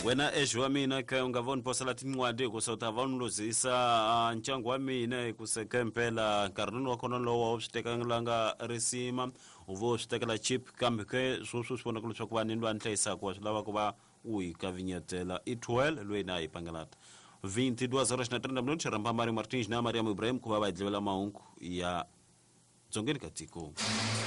wena ejwa mina ke ungavona posela tinqwadi ku South Africa lozisa nchangu wa mina ku sekempela nkarhi wa khona lowo switekanga risima uvo switekela chip kambe ke swo swona ku leswaku vanhu lwa nhlisa ku swi ku va u hi kavinyetela i12 loyi na hi pangelata 22:30 minutos Rampambari Martins na Maria Ibrahim ku va va dlevela mahungu ya dzongeni ka tiko.